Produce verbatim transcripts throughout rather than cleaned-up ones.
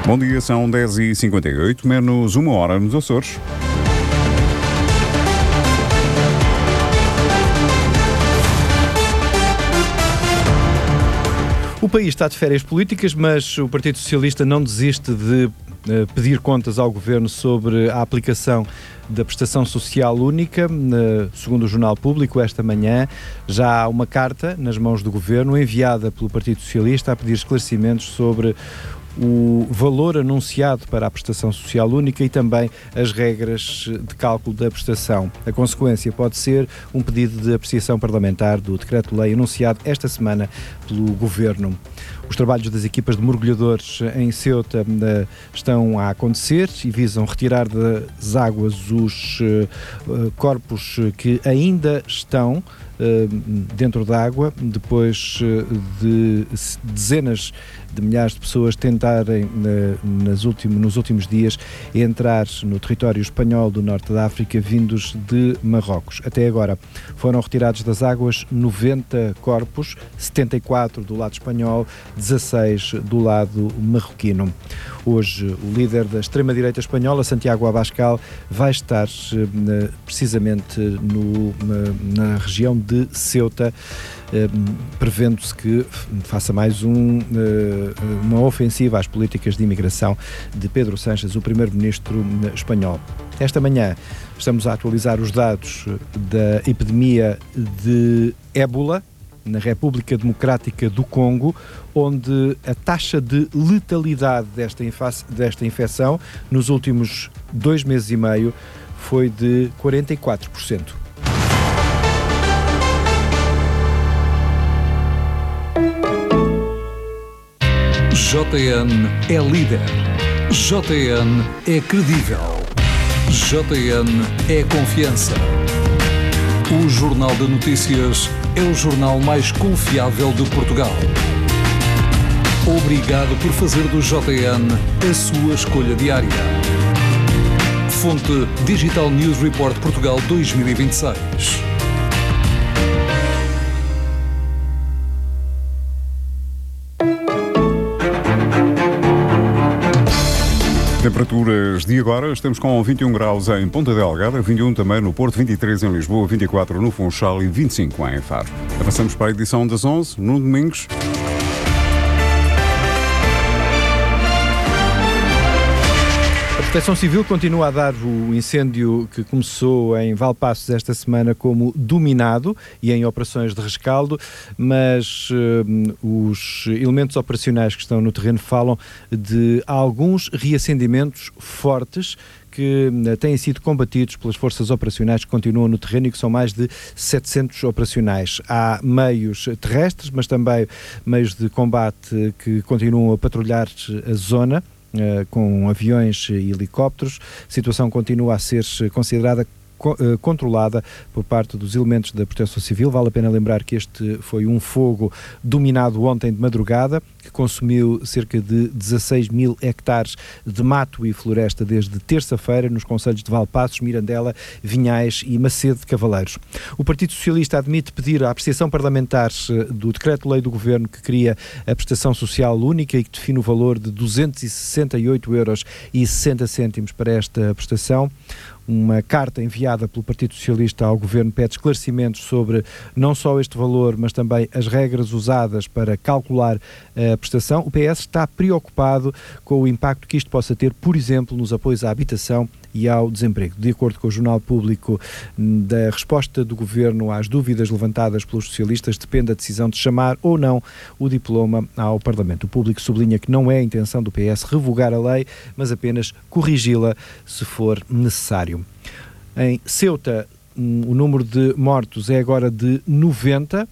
Bom dia, são dez e cinquenta e oito, menos uma hora nos Açores. O país está de férias políticas, mas o Partido Socialista não desiste de uh, pedir contas ao Governo sobre a aplicação da prestação social única. Uh, segundo o Jornal Público, esta manhã já há uma carta nas mãos do Governo enviada pelo Partido Socialista a pedir esclarecimentos sobre o valor anunciado para a prestação social única e também as regras de cálculo da prestação. A consequência pode ser um pedido de apreciação parlamentar do decreto-lei anunciado esta semana pelo Governo. Os trabalhos das equipas de mergulhadores em Ceuta uh, estão a acontecer e visam retirar das águas os uh, corpos que ainda estão uh, dentro da água, depois uh, de dezenas de milhares de pessoas tentarem uh, nas últimos, nos últimos dias entrar no território espanhol do norte da África vindos de Marrocos. Até agora foram retirados das águas noventa corpos, setenta e quatro do lado espanhol, dezasseis do lado marroquino. Hoje, o líder da extrema-direita espanhola, Santiago Abascal, vai estar uh, precisamente no, na, na região de Ceuta, uh, prevendo-se que faça mais um, uh, uma ofensiva às políticas de imigração de Pedro Sánchez, o primeiro-ministro espanhol. Esta manhã estamos a atualizar os dados da epidemia de ébola na República Democrática do Congo, onde a taxa de letalidade desta, infa- desta infecção nos últimos dois meses e meio foi de quarenta e quatro por cento. J N é líder. J N é credível. J N é confiança. O Jornal de Notícias é o jornal mais confiável de Portugal. Obrigado por fazer do J N a sua escolha diária. Fonte Digital News Report Portugal dois mil e vinte e seis. Temperaturas de agora, estamos com vinte e um graus em Ponta Delgada, vinte e um também no Porto, vinte e três em Lisboa, vinte e quatro no Funchal e vinte e cinco em Faro. Avançamos para a edição das onze, no Domingos. A Proteção Civil continua a dar o incêndio que começou em Valpaços esta semana como dominado e em operações de rescaldo, mas uh, os elementos operacionais que estão no terreno falam de alguns reacendimentos fortes que têm sido combatidos pelas forças operacionais que continuam no terreno e que são mais de setecentos operacionais. Há meios terrestres, mas também meios de combate que continuam a patrulhar a zona, Uh, com aviões e helicópteros. A situação continua a ser considerada co- uh, controlada por parte dos elementos da Proteção Civil. Vale a pena lembrar que este foi um fogo dominado ontem de madrugada, que consumiu cerca de dezasseis mil hectares de mato e floresta desde terça-feira nos concelhos de Valpaços, Mirandela, Vinhais e Macedo de Cavaleiros. O Partido Socialista admite pedir a apreciação parlamentar do decreto-lei do Governo que cria a prestação social única e que define o valor de duzentos e sessenta e oito euros e sessenta cêntimos para esta prestação. Uma carta enviada pelo Partido Socialista ao Governo pede esclarecimentos sobre não só este valor, mas também as regras usadas para calcular a prestação. O P S está preocupado com o impacto que isto possa ter, por exemplo, nos apoios à habitação e ao desemprego. De acordo com o Jornal Público, da resposta do Governo às dúvidas levantadas pelos socialistas depende a decisão de chamar ou não o diploma ao Parlamento. O Público sublinha que não é a intenção do P S revogar a lei, mas apenas corrigi-la se for necessário. Em Ceuta, o número de mortos é agora de noventa,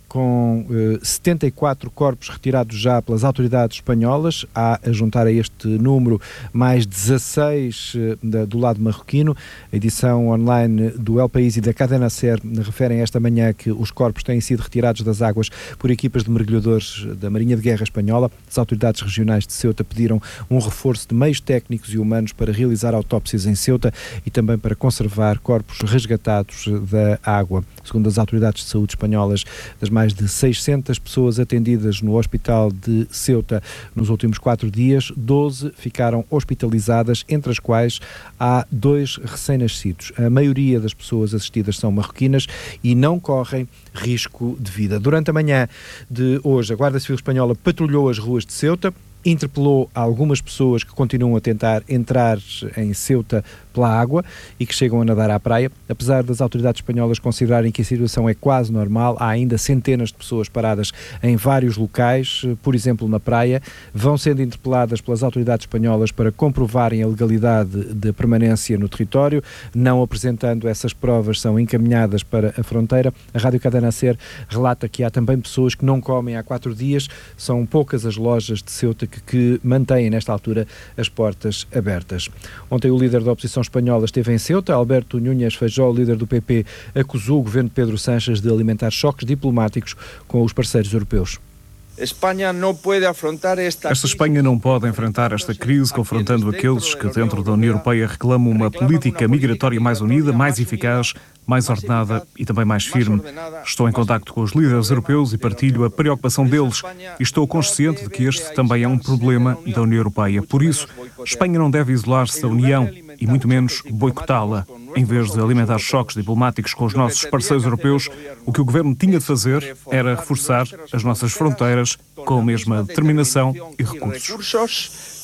com eh, setenta e quatro corpos retirados já pelas autoridades espanholas. Há a juntar a este número mais dezasseis eh, da, do lado marroquino. A edição online do El País e da Cadena Ser referem esta manhã que os corpos têm sido retirados das águas por equipas de mergulhadores da Marinha de Guerra Espanhola. As autoridades regionais de Ceuta pediram um reforço de meios técnicos e humanos para realizar autópsias em Ceuta e também para conservar corpos resgatados da água. Segundo as autoridades de saúde espanholas, das mais mais de seiscentas pessoas atendidas no hospital de Ceuta nos últimos quatro dias, doze ficaram hospitalizadas, entre as quais há dois recém-nascidos. A maioria das pessoas assistidas são marroquinas e não correm risco de vida. Durante a manhã de hoje, a Guarda Civil Espanhola patrulhou as ruas de Ceuta, interpelou algumas pessoas que continuam a tentar entrar em Ceuta pela água e que chegam a nadar à praia. Apesar das autoridades espanholas considerarem que a situação é quase normal, há ainda centenas de pessoas paradas em vários locais, por exemplo na praia. Vão sendo interpeladas pelas autoridades espanholas para comprovarem a legalidade de permanência no território. Não apresentando essas provas, são encaminhadas para a fronteira. A Rádio Cadena Ser relata que há também pessoas que não comem há quatro dias. São poucas as lojas de Ceuta que, que mantêm nesta altura as portas abertas. Ontem o líder da oposição espanhola esteve em Ceuta. Alberto Núñez Feijóo, líder do P P, acusou o governo de Pedro Sánchez de alimentar choques diplomáticos com os parceiros europeus. Esta Espanha não pode enfrentar esta crise confrontando aqueles que dentro da União Europeia reclamam uma política migratória mais unida, mais eficaz, mais ordenada e também mais firme. Estou em contacto com os líderes europeus e partilho a preocupação deles e estou consciente de que este também é um problema da União Europeia. Por isso, Espanha não deve isolar-se da União e muito menos boicotá-la. Em vez de alimentar choques diplomáticos com os nossos parceiros europeus, o que o governo tinha de fazer era reforçar as nossas fronteiras com a mesma determinação e recursos.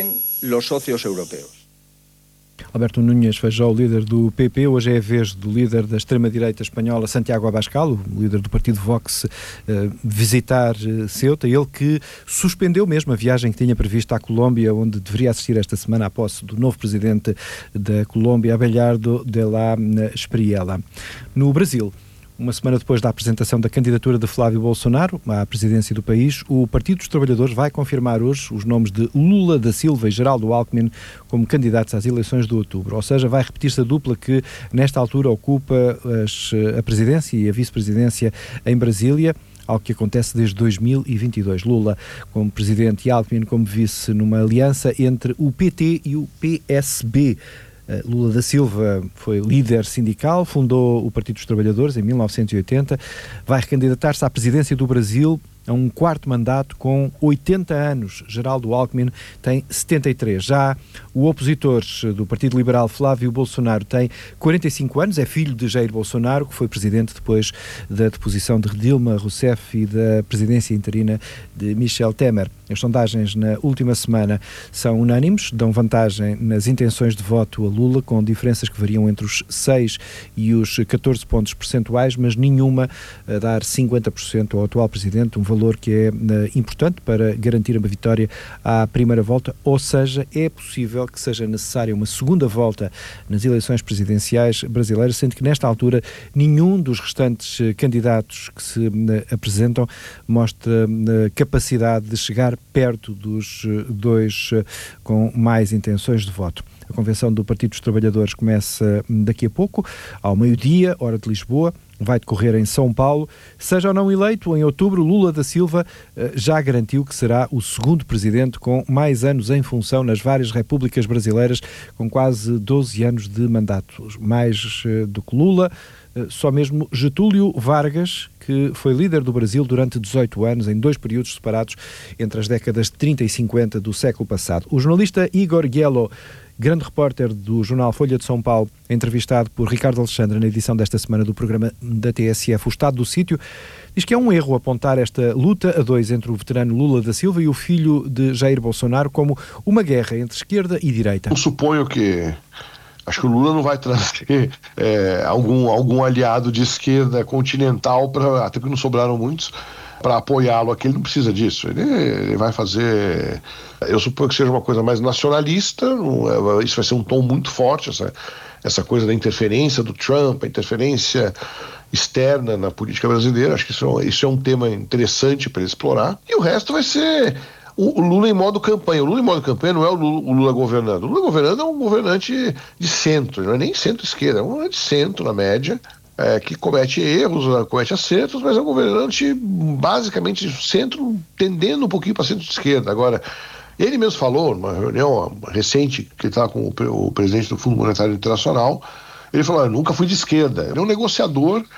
Alberto Núñez Feijóo, líder do P P, hoje é a vez do líder da extrema-direita espanhola, Santiago Abascal, o líder do partido Vox, eh, visitar eh, Ceuta, ele que suspendeu mesmo a viagem que tinha prevista à Colômbia, onde deveria assistir esta semana à posse do novo presidente da Colômbia, Abelardo de la Espriella. No Brasil, uma semana depois da apresentação da candidatura de Flávio Bolsonaro à presidência do país, o Partido dos Trabalhadores vai confirmar hoje os nomes de Lula da Silva e Geraldo Alckmin como candidatos às eleições de outubro. Ou seja, vai repetir-se a dupla que, nesta altura, ocupa as, a presidência e a vice-presidência em Brasília, algo que acontece desde dois mil e vinte e dois. Lula como presidente e Alckmin como vice numa aliança entre o P T e o P S B. Lula da Silva foi líder sindical, fundou o Partido dos Trabalhadores em mil novecentos e oitenta, vai recandidatar-se à presidência do Brasil a um quarto mandato com oitenta anos. Geraldo Alckmin tem setenta e três. Já o opositor do Partido Liberal, Flávio Bolsonaro, tem quarenta e cinco anos, é filho de Jair Bolsonaro, que foi presidente depois da deposição de Dilma Rousseff e da presidência interina de Michel Temer. As sondagens na última semana são unânimes, dão vantagem nas intenções de voto a Lula, com diferenças que variam entre os seis e os catorze pontos percentuais, mas nenhuma a dar cinquenta por cento ao atual presidente, um valor que é uh, importante para garantir uma vitória à primeira volta, ou seja, é possível que seja necessária uma segunda volta nas eleições presidenciais brasileiras, sendo que nesta altura nenhum dos restantes uh, candidatos que se uh, apresentam mostra uh, capacidade de chegar perto dos uh, dois uh, com mais intenções de voto. A convenção do Partido dos Trabalhadores começa daqui a pouco, ao meio-dia, hora de Lisboa, vai decorrer em São Paulo. Seja ou não eleito, em outubro, Lula da Silva já garantiu que será o segundo presidente com mais anos em função nas várias repúblicas brasileiras, com quase doze anos de mandato. Mais do que Lula, só mesmo Getúlio Vargas, que foi líder do Brasil durante dezoito anos, em dois períodos separados entre as décadas de trinta e cinquenta do século passado. O jornalista Igor Giello, grande repórter do jornal Folha de São Paulo, entrevistado por Ricardo Alexandre na edição desta semana do programa da T S F, O Estado do Sítio, diz que é um erro apontar esta luta a dois entre o veterano Lula da Silva e o filho de Jair Bolsonaro como uma guerra entre esquerda e direita. Eu suponho que acho que o Lula não vai trazer é, algum, algum aliado de esquerda continental, pra, até porque não sobraram muitos, para apoiá-lo aqui. Ele não precisa disso. Ele, ele vai fazer... Eu suponho que seja uma coisa mais nacionalista. Isso vai ser um tom muito forte, essa, essa coisa da interferência do Trump, a interferência externa na política brasileira. Acho que isso, isso é um tema interessante para ele explorar. E o resto vai ser... O Lula em modo campanha. O Lula em modo campanha não é o Lula, o Lula governando. O Lula governando é um governante de centro, não é nem centro-esquerda, é um governante de centro, na média, é, que comete erros, comete acertos, mas é um governante basicamente de centro, tendendo um pouquinho para centro-esquerda. Agora, ele mesmo falou, numa reunião recente, que ele estava com o presidente do Fundo Monetário Internacional, ele falou, eu nunca fui de esquerda. Ele é um negociador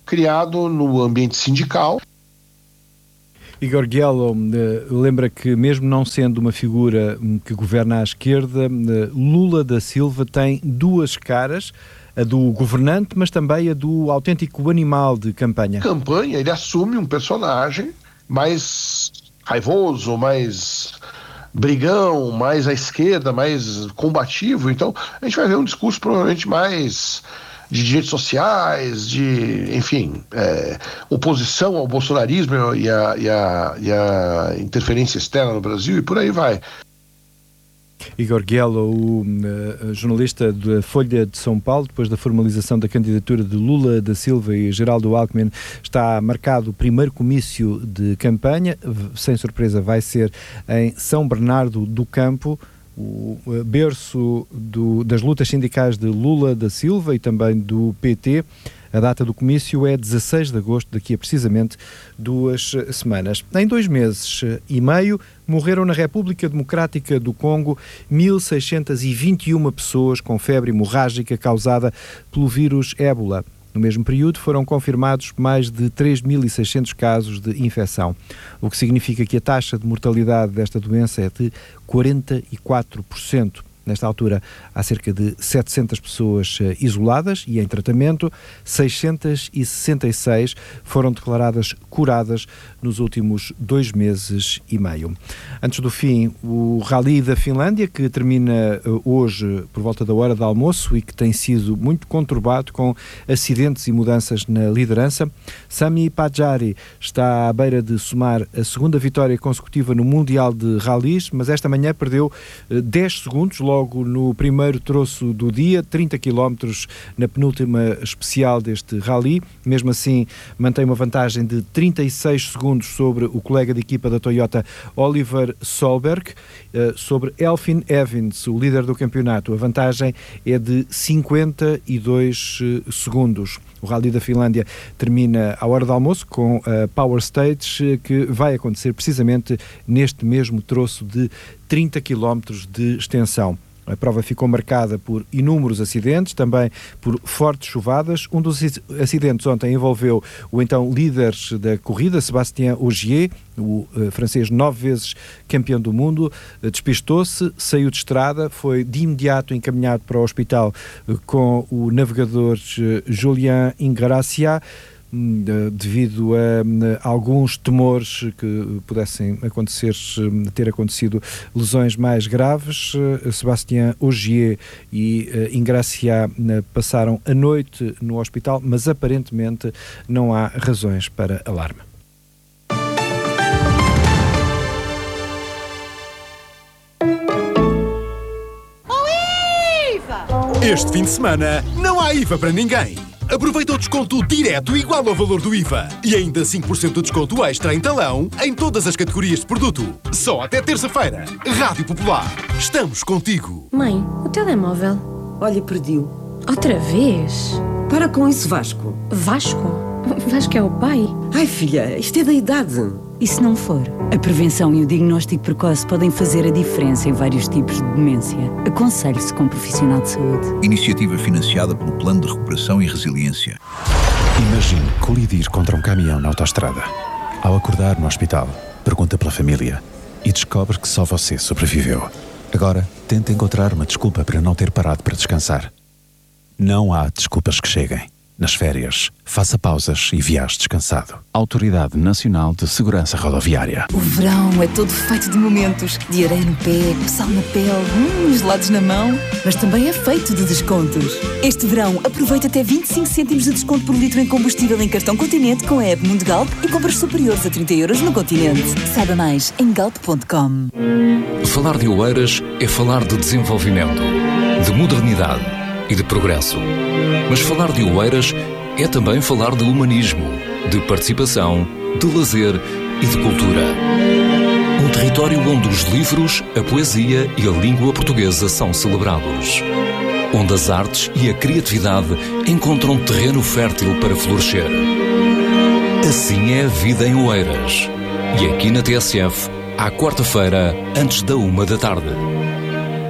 criado no ambiente sindical. Igor Gielo uh, lembra que, mesmo não sendo uma figura um, que governa à esquerda, uh, Lula da Silva tem duas caras, a do governante, mas também a do autêntico animal de campanha. Campanha, ele assume um personagem mais raivoso, mais brigão, mais à esquerda, mais combativo. Então, a gente vai ver um discurso provavelmente mais de direitos sociais, de, enfim, é, oposição ao bolsonarismo e a, e, a, e a interferência externa no Brasil, e por aí vai. Igor Gielo, o uh, jornalista da Folha de São Paulo, depois da formalização da candidatura de Lula da Silva e Geraldo Alckmin, está marcado o primeiro comício de campanha, sem surpresa vai ser em São Bernardo do Campo, o berço do, das lutas sindicais de Lula da Silva e também do P T. A data do comício é dezasseis de agosto, daqui a precisamente duas semanas. Em dois meses e meio, morreram na República Democrática do Congo mil seiscentas e vinte e uma pessoas com febre hemorrágica causada pelo vírus ébola. No mesmo período foram confirmados mais de três mil e seiscentos casos de infecção, o que significa que a taxa de mortalidade desta doença é de quarenta e quatro por cento. Nesta altura, há cerca de setecentas pessoas isoladas e em tratamento, seiscentas e sessenta e seis foram declaradas curadas nos últimos dois meses e meio. Antes do fim, o Rally da Finlândia, que termina hoje por volta da hora de almoço e que tem sido muito conturbado com acidentes e mudanças na liderança. Sami Pajari está à beira de somar a segunda vitória consecutiva no Mundial de Rallys, mas esta manhã perdeu dez segundos, logo no primeiro troço do dia, trinta quilómetros na penúltima especial deste rally. Mesmo assim, mantém uma vantagem de trinta e seis segundos sobre o colega de equipa da Toyota, Oliver Solberg. Sobre Elfyn Evans, o líder do campeonato, a vantagem é de cinquenta e dois segundos. O Rally da Finlândia termina à hora do almoço com a Power Stage, que vai acontecer precisamente neste mesmo troço de trinta quilómetros de extensão. A prova ficou marcada por inúmeros acidentes, também por fortes chuvadas. Um dos acidentes ontem envolveu o então líder da corrida, Sébastien Ogier, o uh, francês nove vezes campeão do mundo. Uh, despistou-se, saiu de estrada, foi de imediato encaminhado para o hospital uh, com o navegador uh, Julien Ingracia, devido a alguns temores que pudessem acontecer, ter acontecido lesões mais graves. Sébastien Ogier e Ingracia passaram a noite no hospital, mas aparentemente não há razões para alarme. Oh, IVA! Este fim de semana não há I V A para ninguém. Aproveita o desconto direto igual ao valor do I V A e ainda cinco por cento de desconto extra em talão em todas as categorias de produto. Só até terça-feira. Rádio Popular. Estamos contigo. Mãe, o telemóvel. Olha, perdi-o. Outra vez? Para com isso, Vasco. Vasco? Vasco é o pai? Ai, filha, isto é da idade. E se não for? A prevenção e o diagnóstico precoce podem fazer a diferença em vários tipos de demência. Aconselhe-se com um profissional de saúde. Iniciativa financiada pelo Plano de Recuperação e Resiliência. Imagine colidir contra um caminhão na autoestrada. Ao acordar no hospital, pergunta pela família e descobre que só você sobreviveu. Agora, tente encontrar uma desculpa para não ter parado para descansar. Não há desculpas que cheguem. Nas férias, faça pausas e viaje descansado. Autoridade Nacional de Segurança Rodoviária. O verão é todo feito de momentos. De areia no pé, sal na pele, hum, gelados na mão. Mas também é feito de descontos. Este verão, aproveita até vinte e cinco cêntimos de desconto por litro em combustível em cartão Continente com a app Mundo Galp e compras superiores a trinta euros no Continente. Saiba mais em galp ponto com. Falar de Oeiras é falar de desenvolvimento, de modernidade e de progresso. Mas falar de Oeiras é também falar de humanismo, de participação, de lazer e de cultura. Um território onde os livros, a poesia e a língua portuguesa são celebrados. Onde as artes e a criatividade encontram terreno fértil para florescer. Assim é a vida em Oeiras. E aqui na T S F, à quarta-feira, antes da uma da tarde.